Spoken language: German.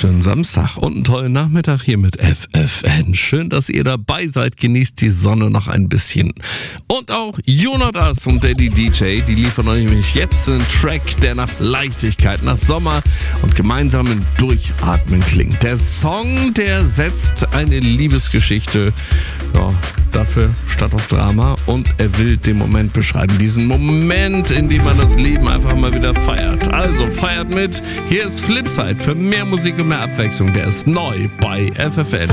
wunderschönen Samstag und einen tollen Nachmittag hier mit FFN. Schön, dass ihr dabei seid. Genießt die Sonne noch ein bisschen. Und auch Jonas und Daddy DJ, die liefern euch nämlich jetzt einen Track, der nach Leichtigkeit, nach Sommer und gemeinsamen Durchatmen klingt. Der Song, der setzt eine Liebesgeschichte, dafür statt auf Drama, und er will den Moment beschreiben. Diesen Moment, in dem man das Leben einfach mal wieder feiert. Also feiert mit. Hier ist Flipside für mehr Musik und mehr Abwechslung. Der ist neu bei FFN.